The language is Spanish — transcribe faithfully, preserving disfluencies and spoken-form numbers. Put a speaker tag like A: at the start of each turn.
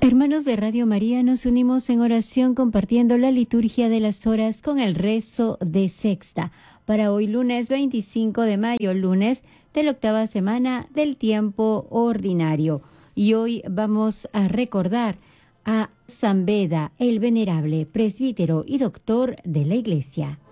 A: Hermanos de Radio María, nos unimos en oración compartiendo la liturgia de las horas con el rezo de sexta. Para hoy lunes veinticinco de mayo, lunes de la octava semana del tiempo ordinario. Y hoy vamos a recordar a San Beda, el venerable presbítero y doctor de la Iglesia.